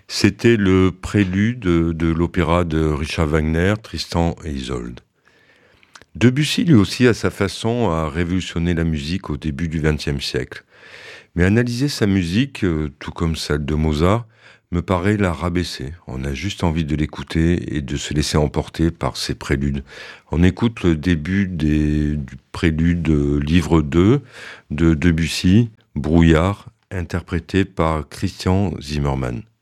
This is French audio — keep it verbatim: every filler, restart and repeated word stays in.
C'était le prélude de l'opéra de Richard Wagner, Tristan et Isolde. Debussy, lui aussi, à sa façon, a révolutionné la musique au début du vingtième siècle. Mais analyser sa musique, euh, tout comme celle de Mozart, me paraît la rabaisser. On a juste envie de l'écouter et de se laisser emporter par ses préludes. On écoute le début des, du prélude euh, livre deux de Debussy, Brouillard, interprété par Christian Zimmermann.